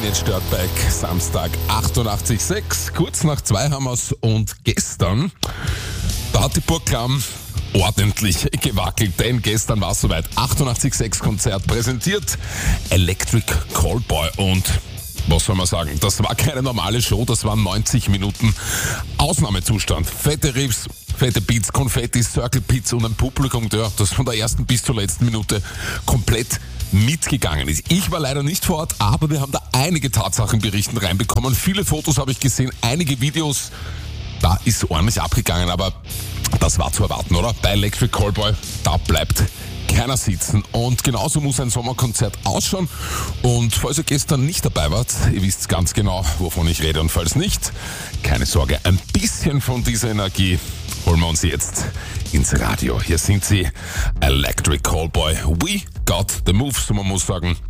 Teenage Dirtbag, Samstag 88,6. Kurz nach 2 haben wir's und gestern, da hat die Burgklamm ordentlich gewackelt, denn gestern war es soweit. 88,6 Konzert präsentiert, Electric Callboy und was soll man sagen, das war keine normale Show, das waren 90 Minuten Ausnahmezustand. Fette Riffs, fette Beats, Konfetti, Circle Pits und ein Publikum, das von der ersten bis zur letzten Minute komplett mitgegangen ist. Ich war leider nicht vor Ort, aber wir haben da einige Tatsachenberichten reinbekommen. Viele Fotos habe ich gesehen, einige Videos, da ist ordentlich abgegangen, aber das war zu erwarten, oder? Bei Electric Callboy, da bleibt keiner sitzen. Und genauso muss ein Sommerkonzert ausschauen. Und falls ihr gestern nicht dabei wart, ihr wisst ganz genau, wovon ich rede. Und falls nicht, keine Sorge, ein bisschen von dieser Energie holen wir uns jetzt ins Radio. Hier sind sie, Electric Callboy. We got the moves. Und man muss sagen,